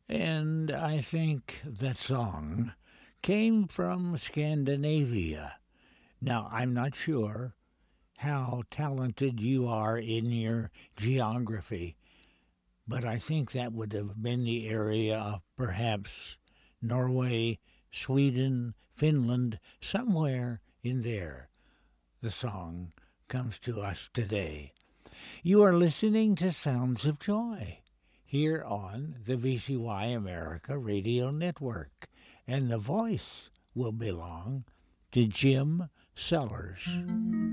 And I think that song came from Scandinavia. Now, I'm not sure how talented you are in your geography, but I think that would have been the area of perhaps Norway, Sweden, Finland, somewhere in there. The song comes to us today. You are listening to Sounds of Joy here on the VCY America Radio Network, and the voice will belong to Jim Sellers.